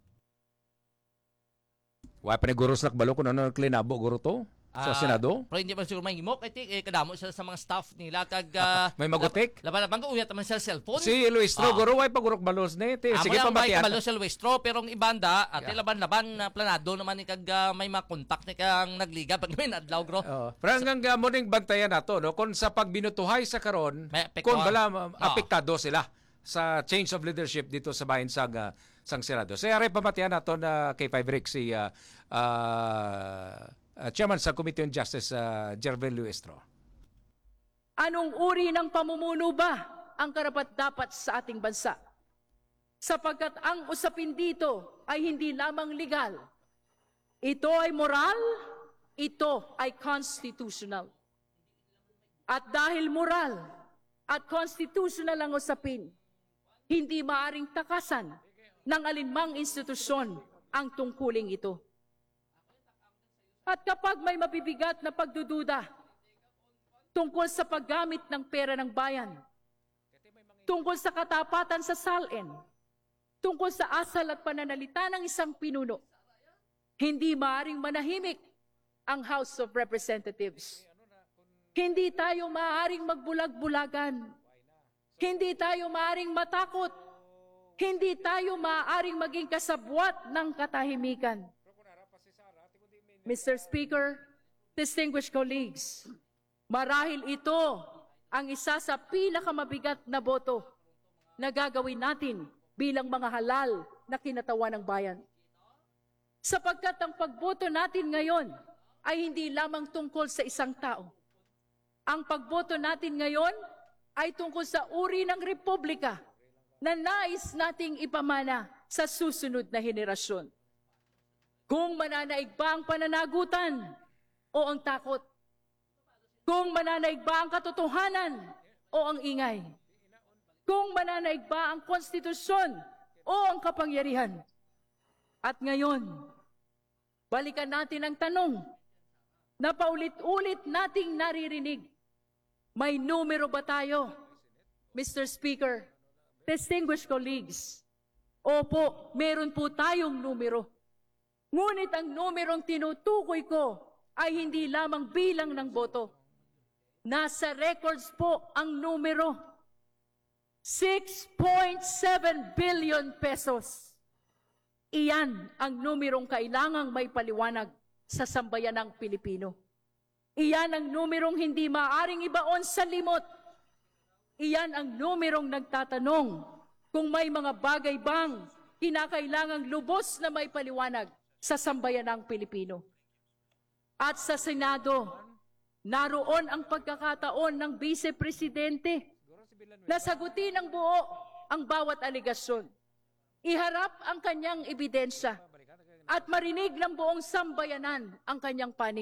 Wa pa ni guro sa balo kung ano klinabo guro to sa Ah, Senado. Pero hindi man siguro mahimok. Iti, eh, kadamo sila sa mga staff nila. Kag, uh, May magutik? Laban-laban ko, uyat naman sa cellphone. Si Luistro, Ah. guro, way pagurok balos ni. Te, Amo sige lang may pamatian. kabalo sa Luestro, pero ang ibanda, at Yeah. laban-laban na planado naman ni kag uh, may mga contact ni kang nagliga pag may nadlaw, gro. Oh. Pero hanggang uh, muning bantayan nato, no? Kung sa pagbinutuhay sa karon, May apektuhan. kung bala uh, Ah. apektado sila sa change of leadership dito sa bahin sang uh, sang Senado. So, aray pamatian nato na K five Rick si uh, uh, uh, Chairman sa Committee on Justice, uh, Jervel Luistro. Anong uri ng pamumuno ba ang karapat-dapat sa ating bansa? Sapagkat ang usapin dito ay hindi lamang legal. Ito ay moral, ito ay constitutional. At dahil moral at constitutional ang usapin, hindi maaring takasan ng alinmang institusyon ang tungkuling ito. At kapag may mabibigat na pagdududa tungkol sa paggamit ng pera ng bayan, tungkol sa katapatan sa salin, tungkol sa asal at pananalita ng isang pinuno, hindi maaring manahimik ang House of Representatives. Hindi tayo maaaring magbulag-bulagan. Hindi tayo maaaring matakot. Hindi tayo maaaring maging kasabwat ng katahimikan. Mister Speaker, distinguished colleagues, marahil ito ang isa sa pinakamabigat na boto na gagawin natin bilang mga halal na kinatawan ng bayan. Sapagkat ang pagboto natin ngayon ay hindi lamang tungkol sa isang tao. Ang pagboto natin ngayon ay tungkol sa uri ng republika na nais nating ipamana sa susunod na henerasyon. Kung mananaig ba ang pananagutan o ang takot? Kung mananaig ba ang katotohanan o ang ingay? Kung mananaig ba ang konstitusyon o ang kapangyarihan? At ngayon, balikan natin ang tanong na paulit-ulit nating naririnig. May numero ba tayo? Mister Speaker, distinguished colleagues, opo, meron po tayong numero. Ngunit ang numerong tinutukoy ko ay hindi lamang bilang ng boto. Nasa records po ang numero. six point seven billion pesos. Iyan ang numerong kailangang may paliwanag sa sambayanang Pilipino. Iyan ang numerong hindi maaring ibaon sa limot. Iyan ang numerong nagtatanong kung may mga bagay bang kinakailangang lubos na may paliwanag sa sambayanang Pilipino. At sa Senado, naroon ang pagkakataon ng Vice Presidente na sagutin ng buo ang bawat aligasyon. Iharap ang kanyang ebidensya at marinig ng buong sambayanan ang kanyang panig.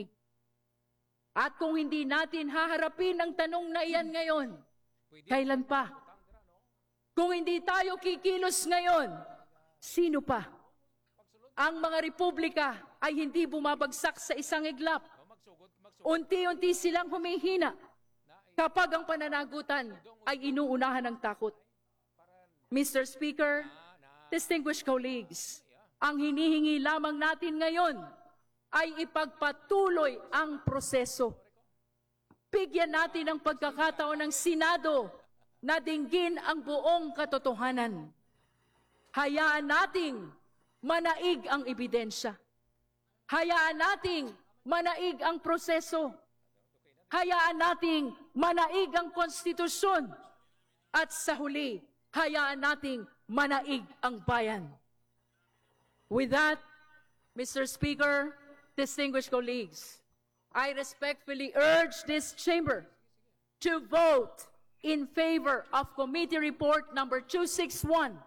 At kung hindi natin haharapin ang tanong na iyan ngayon, kailan pa? Kung hindi tayo kikilos ngayon, sino pa? Ang mga republika ay hindi bumabagsak sa isang iglap. Unti-unti silang humihina kapag ang pananagutan ay inuunahan ng takot. Mister Speaker, distinguished colleagues, ang hinihingi lamang natin ngayon ay ipagpatuloy ang proseso. Bigyan natin ang pagkakataon ng Senado na dinggin ang buong katotohanan. Hayaan nating manaig ang ebidensya. Hayaan nating manaig ang proseso. Hayaan nating manaig ang konstitusyon. At sa huli, hayaan nating manaig ang bayan. With that, Mister Speaker, distinguished colleagues, I respectfully urge this chamber to vote in favor of Committee Report number two sixty-one.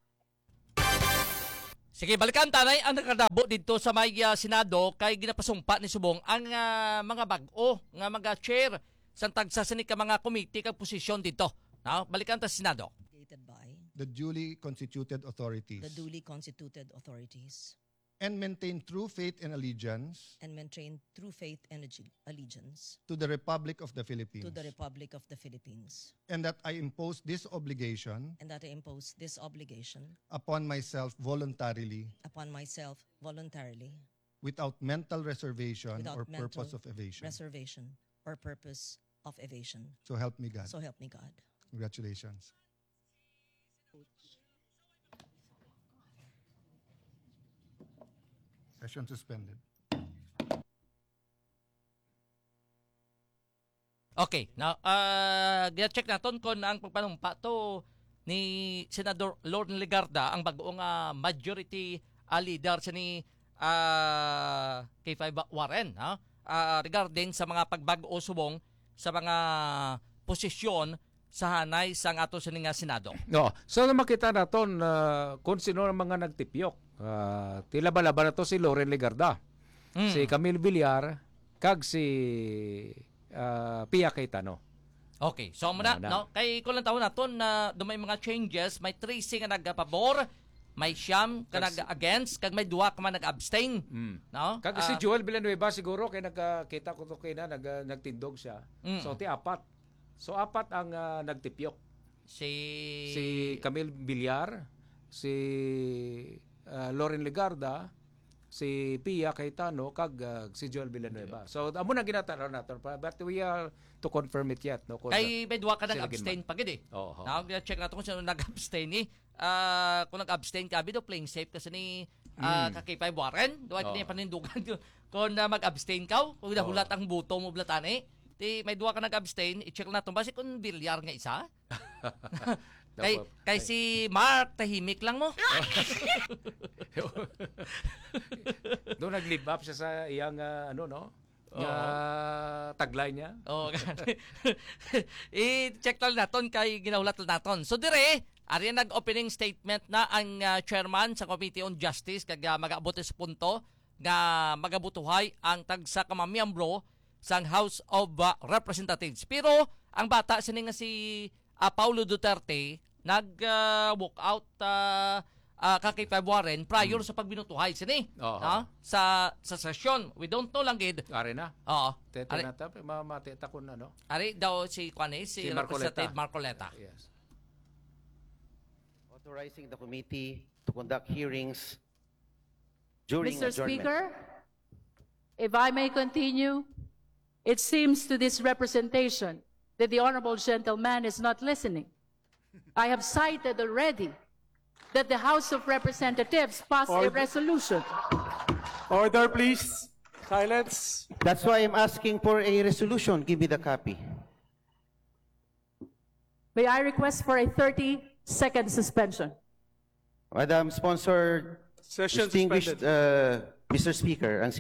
Sige, balikan tanay ang nakadabo dito sa may uh, Senado kay ginapasumpa ni Subong ang uh, mga bag-o nga mga chair sa tagsa sa ka mga committee kag posisyon dito. No? Balikan ta sa Senado. By the duly constituted authorities the duly constituted authorities and maintain true faith and allegiance and maintain true faith and ag- allegiance to the Republic of the Philippines, to the Republic of the Philippines, and that I impose this obligation and that I impose this obligation upon myself voluntarily upon myself voluntarily without mental reservation without or mental purpose of evasion. reservation or purpose of evasion. So help me God. So help me God. Congratulations. Session suspended. Okay, now uh, gina-check naton kung ang pagpanumpa to ni Senador Lorne Legarda ang bagong uh, majority uh, leader sa ni uh, K five Warren, ha? Uh, regarding sa mga pagbago o subong sa mga posisyon sa hanay sang ato sa nga Senado. No, so na makita naton uh, kung sino ang mga nagtipyok. Uh, tila balaba na to si Lorne Legarda, Mm. si Camille Villar, kag si uh, Pia Cayetano. Okay, so muna, Ano na? no, kay kulang taon naton na uh, may mga changes, may three nga nagpabor, may siyam ka nag-against, kag may duwa ka man nag-abstain. Mm. No? Kag Ah, si Joel Villanueva siguro kay nagkita ko to kay na nag, nagtindog siya. Mm. So ti apat. So apat ang uh, nagtipyok. si Si Camille Villar, si uh, Lorne Legarda, si Pia Cayetano, kag uh, si Joel Villanueva. So amo na ginatanaw naton pa, but we are to confirm it yet, no? Kung, kay may duwa ka sila nag-abstain ginman. pagid eh. Oo. Now, check natin kung sino nag-abstain eh. Ah, kung nag-abstain ka, bido playing safe kasi ni uh, Mm. Kakipay Warren. Duwa Oo. kini panindugan kung uh, mag-abstain ka, kung nahulat ang buto mo blatani. Ti may duwa ka nag-abstain, i-check natin basi kung Villar nga isa. kay Dapat- kay si Mark tahimik lang mo. Doon nag-live up siya sa iyang uh, ano no? Nga taglay niya. Oh, i-check lang naton kay ginahulat lang naton. So dire, ari nag-opening statement na ang uh, chairman sa Committee on Justice kag uh, mag-abot sa punto nga magabutuhay ang tagsa ka mga miyembro sa House of uh, Representatives. Pero ang bata sini nga si uh, Paulo Duterte nag-walk out uh, uh, kay Warren prior sa pagbinutuhay sini. Oo. Ha? Sa sa session. We don't know lang gid. Ari na. Oo. Tete Ari, na ta, mamatita ko na no. ari daw si Kwane, si, Si Marcoleta. Representative Marcoleta. Yes. Authorizing the committee to conduct hearings during Mister adjournment. Speaker, if I may continue, it seems to this representation that the honorable gentleman is not listening. I have cited already that the House of Representatives passed a Order. resolution. Order, please. Silence. That's why I'm asking for a resolution. Give me the copy. May I request for a thirty-second suspension? Madam Sponsor, Session distinguished suspended. uh, Mister Speaker, ang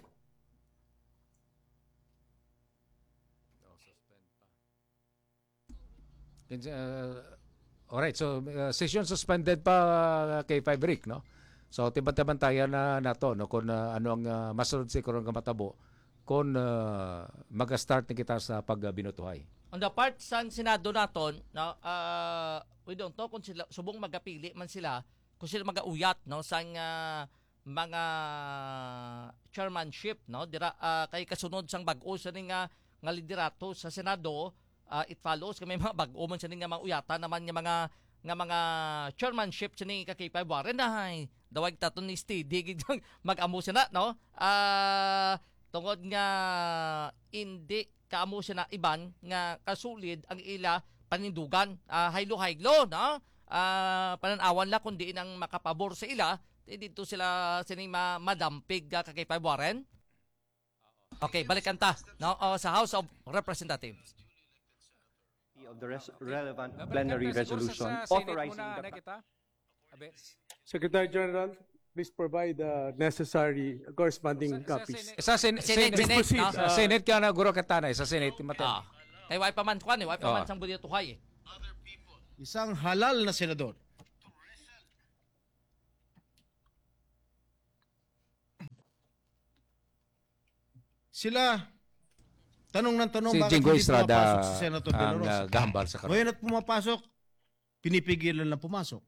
Uh, alright, so uh, session suspended pa uh, kay Five Rick, no? So tiban-tibantayan na nato no kung uh, ano ang uh, masunod siguro nga matabo kung uh, mag-start na kita sa pagbinutuhay. On the part sa Senado naton, no, uh, we don't know kung sila subong magapili man sila kung sila magauyat no sa uh, mga chairmanship no dira uh, kay kasunod sang bag-o sa ning nga nga liderato sa Senado. Uh, it follows kay may mga bag-o man sa ning nga mauyatan naman nga mga nga mga chairmanship sa ning Kakipay Warren ay dawag taton ni steady gid mag-amo siya na no. Ah tungod nga hindi kaamo siya na iban nga kasulid ang ila panindugan uh, haylo-haylo no uh, pananawan la kundi nang makapabor sa ila eh, dito sila sini ma madampig uh, kay Kakipay Warren. Okay, balikan ta no uh, sa House of Representatives. Of the res- relevant plenary resolution Sa Senate authorizing muna, the na kita. Abe. Secretary General, please provide the necessary corresponding copies. Sa Sen- Senate, Senate, Senate, Senate, no? sa Senate ka na guro katanay sa Senate maten. Ah. Ay, why pa man, kwan eh, why pa man Ah. sang budya tuhay eh. Isang halal na senador. Sila, tanong ng tanong, Si bakit Jingo hindi Estrada pumapasok si Senator De La ang Rosa? uh, gahambal sa karon. Ngayon at pumapasok, pinipigilan na pumasok.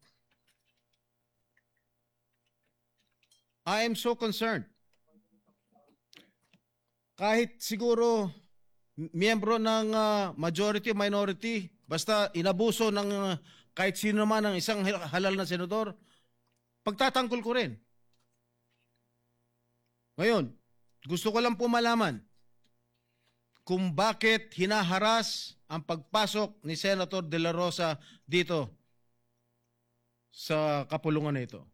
I am so concerned. Kahit siguro m- miyembro ng uh, majority, minority, basta inabuso ng uh, kahit sino naman ng isang hal- halal na senador, pagtatanggol ko rin. Ngayon, gusto ko lang po malaman kung bakit hinaharas ang pagpasok ni Senator De La Rosa dito sa kapulungan na ito.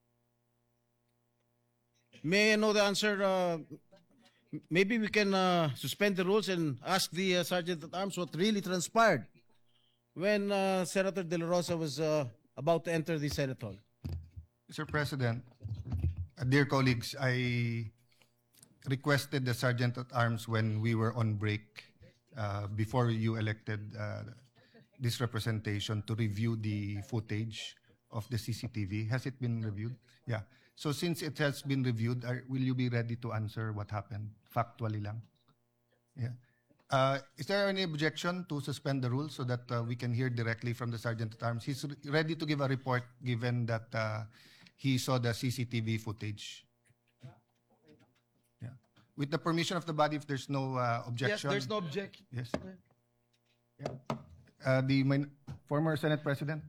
May I know the answer? Uh, maybe we can uh, suspend the rules and ask the uh, Sergeant at Arms what really transpired when uh, Senator De La Rosa was uh, about to enter the Senate hall. Mister President, uh, dear colleagues, I requested the Sergeant at Arms when we were on break uh, before you elected uh, this representation to review the footage of the C C T V. Has it been reviewed? Yeah. So since it has been reviewed, are, will you be ready to answer what happened? Factually lang. Yeah. Uh, is there any objection to suspend the rules so that uh, we can hear directly from the Sergeant at Arms? He's re- ready to give a report given that uh, he saw the C C T V footage. Yeah. With the permission of the body, if there's no uh, objection. Yes, there's no objection. Yes. Yeah. Uh, the min- former Senate President.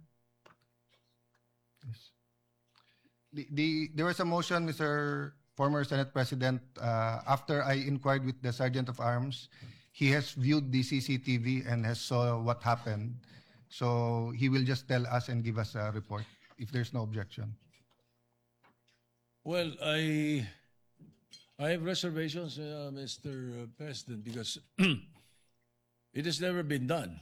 Yes. The, the, there was a motion, Mister Former Senate President, uh, after I inquired with the Sergeant of Arms, he has viewed the C C T V and has saw what happened. So he will just tell us and give us a report if there's no objection. Well, I I have reservations, uh, Mister President, because it has never been done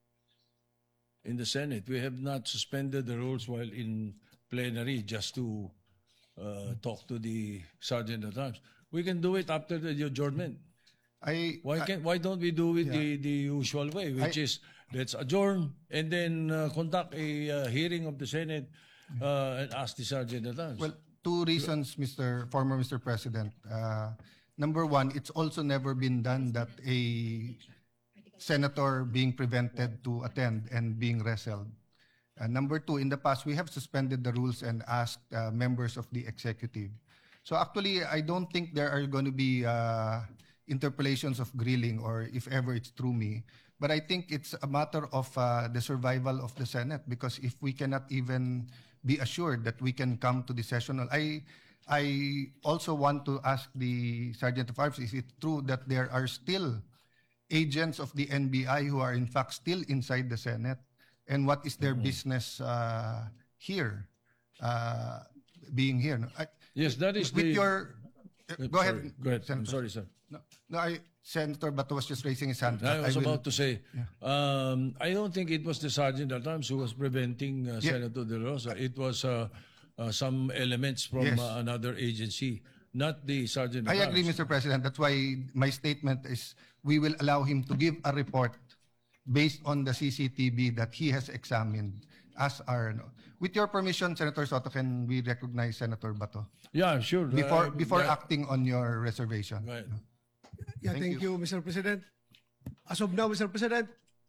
in the Senate. We have not suspended the rules while in plenary just to uh, talk to the Sergeant at Arms. We can do it after the adjournment. I Why can why don't we do it the, the usual way, which I- is let's adjourn and then uh, conduct a uh, hearing of the Senate uh, and ask the Sergeant at Arms. Well, two reasons, Mister Former Mister President. Uh, number one, it's also never been done that a senator being prevented to attend and being wrestled. Uh, number two, in the past, we have suspended the rules and asked uh, members of the executive. So actually, I don't think there are going to be uh, interpolations of grilling or if ever it's through me. But I think it's a matter of uh, the survival of the Senate because if we cannot even be assured that we can come to the sessional, I I also want to ask the Sergeant of Arms, is it true that there are still agents of the N B I who are in fact still inside the Senate? And what is their business uh, here, uh, being here? No, I, Yes, that is with the- your. uh, Uh, go sorry, ahead. go ahead. I'm Senator. sorry, sir. No, no I, Senator Bato was just raising his hand. I was will- about to say, um, I don't think it was the Sergeant at Arms who was preventing uh, Yeah. Senator De La Rosa. It was uh, uh, some elements from Yes. uh, another agency, not the Sergeant at I agree, Arms. Mister President. That's why my statement is we will allow him to give a report based on the C C T V that he has examined as our. No. With your permission, Senator Soto, can we recognize Senator Bato Yeah, sure. before Uh, before that- acting on your reservation? Right. Yeah, Thank thank, you. Mister President. As of now, Mister President,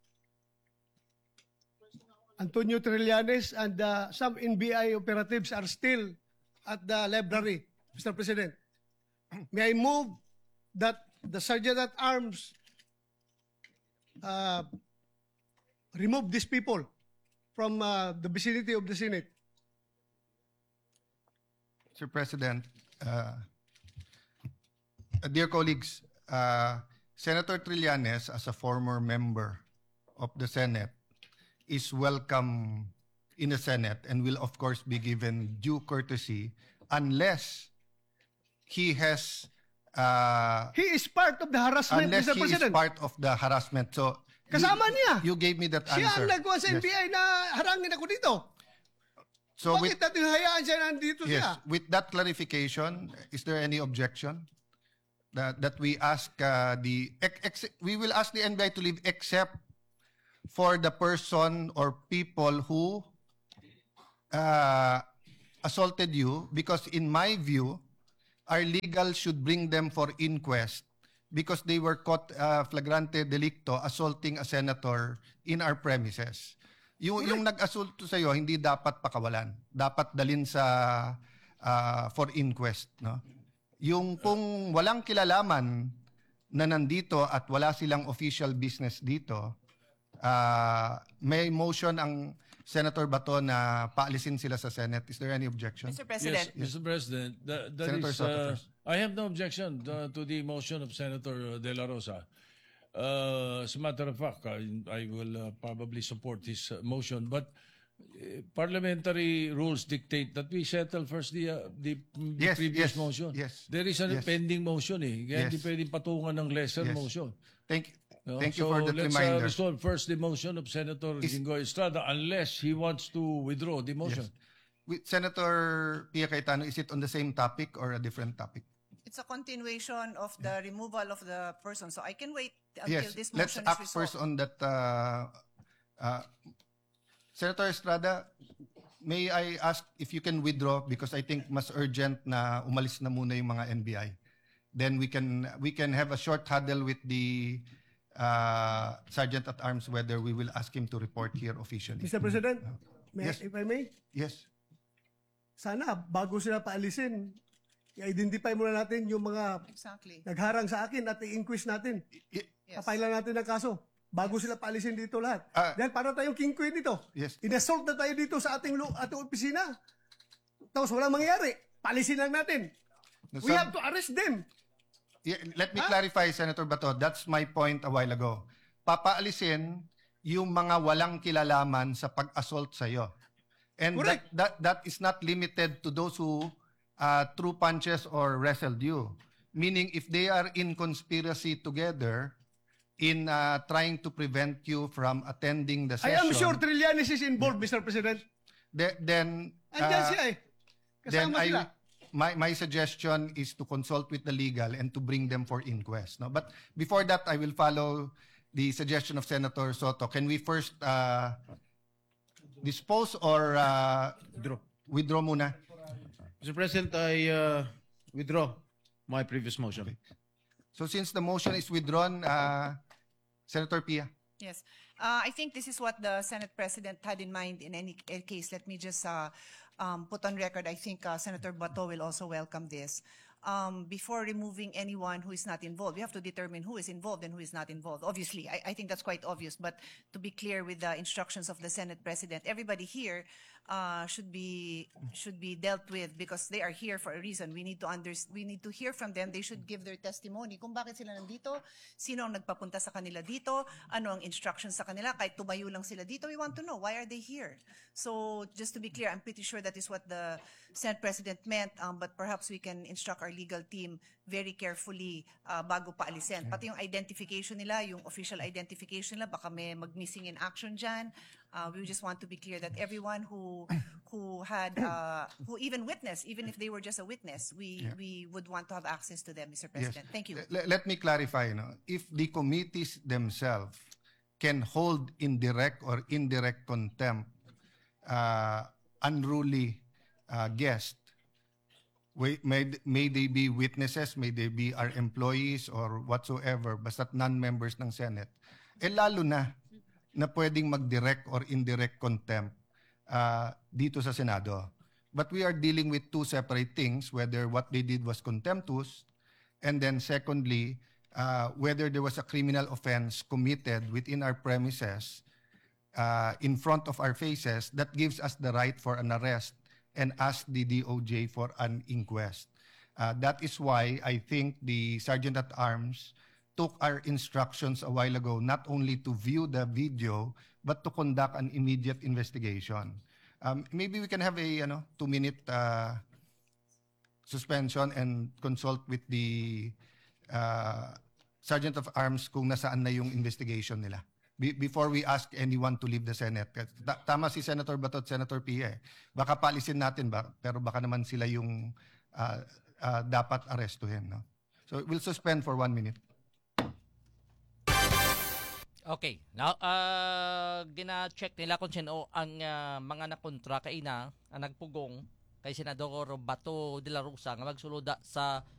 Antonio Trillanes and uh, some N B I operatives are still at the library, Mister President. May I move that the Sergeant at Arms uh, remove these people from uh, the vicinity of the Senate? Mister President, uh, dear colleagues, uh, Senator Trillanes, as a former member of the Senate, is welcome in the Senate and will, of course, be given due courtesy unless he has. Uh, He is part of the harassment, unless Mister he President. is part of the harassment. So Kasama you, niya. You gave me that Siya answer. ang nagawa sa Yes. N B I na harangin ako dito. So with, Bakit natin hayaan siya nandito yes, siya? with that clarification, is there any objection that that we ask uh, the ex, ex, we will ask the N B I to leave except for the person or people who uh, assaulted you, because in my view, our legal should bring them for inquest because they were caught uh, flagrante delicto assaulting a senator in our premises. Yung, yung nag-assault sa iyo, hindi dapat pakawalan. Dapat dalin sa uh, for inquest. No? Yung kung walang kilalaman na nandito at wala silang official business dito, uh, may motion ang Senator Bato na paalisin sila sa Senate. Is there any objection? Mister President. Yes, Mister President, that, that Senator is, Soto uh, first. I have no objection uh, to the motion of Senator De La Rosa. Uh, as a matter of fact, I, I will uh, probably support his uh, motion, but uh, parliamentary rules dictate that we settle first the, uh, the, the Yes, previous yes, motion. yes, There is a yes. pending motion eh. Kaya Yes. hindi pwedeng patungan ng lesser Yes. motion. Thank, No? thank you so for that let's reminder. Uh, resolve first the motion of Senator Is- Jingoy Estrada unless he wants to withdraw the motion. Yes. With Senator Pia Cayetano, is it on the same topic or a different topic? It's a continuation of the removal of the person. So I can wait until Yes, this let's motion act is first resolved. on that. Uh, uh, Senator Estrada, may I ask if you can withdraw because I think mas urgent na umalis na muna yung mga N B I. Then we can we can have a short huddle with the uh, Sergeant at Arms whether we will ask him to report here officially. Mister President, may, Yes. if I may, Yes. sana bago sila paalisin, i-identify muna natin yung mga Exactly. nagharang sa akin at i-inquest natin. Yes. Kapailan natin ng kaso bago sila paalisin dito lahat. Ah. Dahil para tayong king queen dito. Yes. Inassault na tayo dito sa ating, lu- ating opisina. Tapos walang mangyayari. Paalisin lang natin. No, We some- have to arrest them. Yeah, let me clarify, Senator Bato. That's my point a while ago. Papaalisin yung mga walang kilalaman sa pag-assault sa iyo. And that, Correct. that that is not limited to those who uh, threw punches or wrestled you. Meaning, if they are in conspiracy together in uh, trying to prevent you from attending the I session, am sure Trillanes is involved, Mister President. the- then Andyan uh, siya eh. then Kasama I sila. my my suggestion is to consult with the legal and to bring them for inquest. No, but before that, I will follow the suggestion of Senator Soto. Can we first uh, dispose or uh, Withdraw. withdraw muna? Mister President, I uh, withdraw my previous motion. So since the motion is withdrawn, uh, Senator Pia. Yes. Uh, I think this is what the Senate President had in mind in any uh, case. Let me just uh, um, put on record, I think uh, Senator Bato will also welcome this. Um, before removing anyone who is not involved, we have to determine who is involved and who is not involved. Obviously, I, I think that's quite obvious. But to be clear with the instructions of the Senate President, everybody here uh, should be should be dealt with because they are here for a reason. We need to under, we need to hear from them. They should give their testimony kung bakit sila nandito, sino ang nagpapunta sa kanila dito, ano ang instructions sa kanila, kahit tumayo lang sila dito. We want to know why are they here. So just to be clear, I'm pretty sure that is what the Senate President meant, um, but perhaps we can instruct our legal team very carefully uh, bago paalisin. Pati yung identification nila, yung official identification nila, baka may mag-missing in action dyan. Uh, we just want to be clear that everyone who who had, uh, who even witnessed, even if they were just a witness, we, Yeah. we would want to have access to them, Mister Yes. President. Thank you. L- let me clarify. No? If the committees themselves can hold in direct or indirect contempt uh, unruly uh, guest, Wait, may, may they be witnesses, may they be our employees or whatsoever, basta't non-members ng Senate, eh lalo na na pwedeng mag-direct or indirect contempt uh, dito sa Senado. But we are dealing with two separate things, whether what they did was contemptuous, and then secondly, uh, whether there was a criminal offense committed within our premises uh, in front of our faces that gives us the right for an arrest and ask the D O J for an inquest. Uh, that is why I think the Sergeant at Arms took our instructions a while ago not only to view the video but to conduct an immediate investigation. Um, maybe we can have a you know, two-minute uh, suspension and consult with the uh, Sergeant of Arms kung nasaan na yung investigation nila. be- before we ask anyone to leave the Senate. Kasi ta- tama si Senator Bato at Senator Pia. Eh. Baka palisin natin ba, pero baka naman sila yung uh, uh, dapat arestuhin. No? So we'll suspend for one minute. Okay. Now, uh, gina-check nila kung sino ang uh, mga nakontra kay na ang nagpugong kay Senador Bato de la Rosa nga magsuluda sa